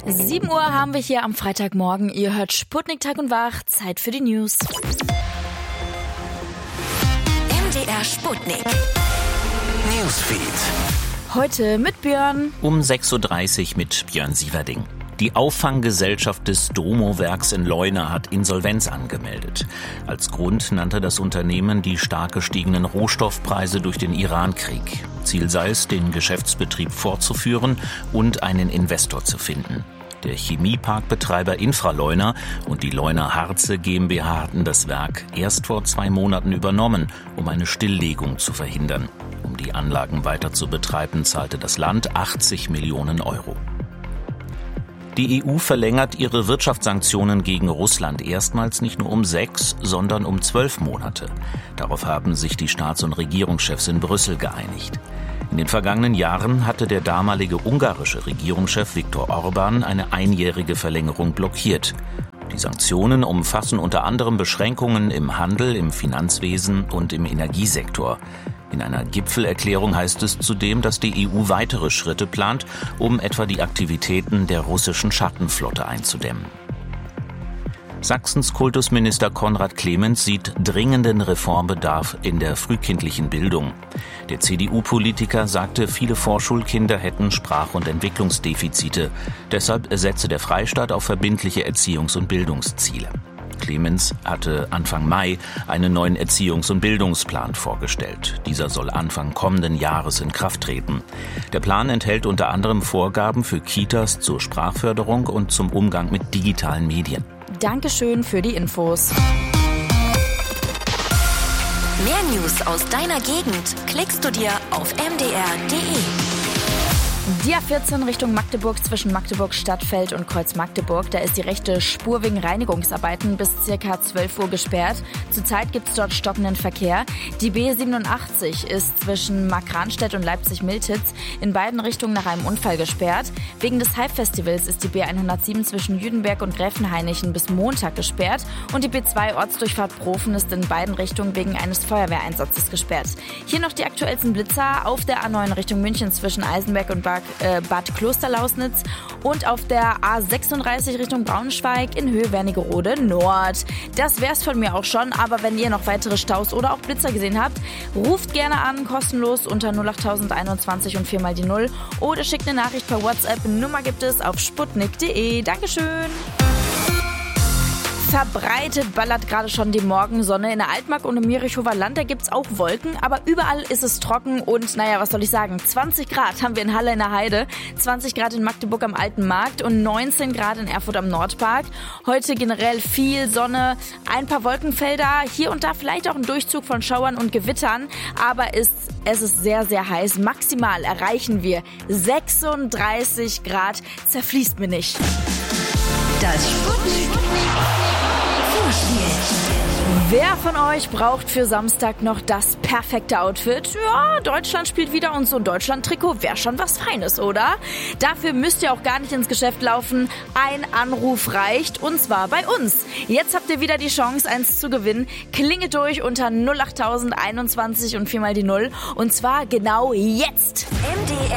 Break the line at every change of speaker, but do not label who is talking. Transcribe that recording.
7 Uhr haben wir hier am Freitagmorgen. Ihr hört Sputnik Tag und Wach. Zeit für die News.
MDR Sputnik. Newsfeed.
Heute mit Björn.
Um 6.30 Uhr mit Björn Sieverding. Die Auffanggesellschaft des Domo-Werks in Leuna hat Insolvenz angemeldet. Als Grund nannte das Unternehmen die stark gestiegenen Rohstoffpreise durch den Irankrieg. Ziel sei es, den Geschäftsbetrieb fortzuführen und einen Investor zu finden. Der Chemieparkbetreiber Infraleuna und die Leuna Harze GmbH hatten das Werk erst vor 2 Monaten übernommen, um eine Stilllegung zu verhindern. Um die Anlagen weiter zu betreiben, zahlte das Land 80 Millionen Euro. Die EU verlängert ihre Wirtschaftssanktionen gegen Russland erstmals nicht nur um 6, sondern um 12 Monate. Darauf haben sich die Staats- und Regierungschefs in Brüssel geeinigt. In den vergangenen Jahren hatte der damalige ungarische Regierungschef Viktor Orbán eine einjährige Verlängerung blockiert. Die Sanktionen umfassen unter anderem Beschränkungen im Handel, im Finanzwesen und im Energiesektor. In einer Gipfelerklärung heißt es zudem, dass die EU weitere Schritte plant, um etwa die Aktivitäten der russischen Schattenflotte einzudämmen. Sachsens Kultusminister Konrad Clemens sieht dringenden Reformbedarf in der frühkindlichen Bildung. Der CDU-Politiker sagte, viele Vorschulkinder hätten Sprach- und Entwicklungsdefizite. Deshalb setze der Freistaat auf verbindliche Erziehungs- und Bildungsziele. Clemens hatte Anfang Mai einen neuen Erziehungs- und Bildungsplan vorgestellt. Dieser soll Anfang kommenden Jahres in Kraft treten. Der Plan enthält unter anderem Vorgaben für Kitas zur Sprachförderung und zum Umgang mit digitalen Medien.
Dankeschön für die Infos.
Mehr News aus deiner Gegend klickst du dir auf mdr.de.
Die A14 Richtung Magdeburg zwischen Magdeburg Stadtfeld und Kreuz Magdeburg. Da ist die rechte Spur wegen Reinigungsarbeiten bis ca. 12 Uhr gesperrt. Zurzeit gibt es dort stockenden Verkehr. Die B87 ist zwischen Markranstädt und Leipzig-Miltitz in beiden Richtungen nach einem Unfall gesperrt. Wegen des Hype-Festivals ist die B107 zwischen Jüdenberg und Gräfenhainichen bis Montag gesperrt. Und die B2 Ortsdurchfahrt Profen ist in beiden Richtungen wegen eines Feuerwehreinsatzes gesperrt. Hier noch die aktuellsten Blitzer auf der A9 Richtung München zwischen Eisenberg und Bad Klosterlausnitz und auf der A36 Richtung Braunschweig in Höhe Wernigerode Nord. Das wär's von mir auch schon, aber wenn ihr noch weitere Staus oder auch Blitzer gesehen habt, ruft gerne an, kostenlos unter 08021 und 4 mal die 0 oder schickt eine Nachricht per WhatsApp. Nummer gibt es auf sputnik.de. Dankeschön. Verbreitet ballert gerade schon die Morgensonne. In der Altmark und im Mirichower Land, da gibt's auch Wolken, aber überall ist es trocken und naja, was soll ich sagen, 20 Grad haben wir in Halle in der Heide, 20 Grad in Magdeburg am Alten Markt und 19 Grad in Erfurt am Nordpark. Heute generell viel Sonne, ein paar Wolkenfelder, hier und da vielleicht auch ein Durchzug von Schauern und Gewittern, aber es ist sehr, sehr heiß. Maximal erreichen wir 36 Grad, zerfließt mir nicht.
Das Sputnik.
Wer von euch braucht für Samstag noch das perfekte Outfit? Ja, Deutschland spielt wieder und so ein Deutschland-Trikot wäre schon was Feines, oder? Dafür müsst ihr auch gar nicht ins Geschäft laufen. Ein Anruf reicht und zwar bei uns. Jetzt habt ihr wieder die Chance, eins zu gewinnen. Klingelt durch unter 08021 und 4 mal die 0 und zwar genau jetzt.
MDR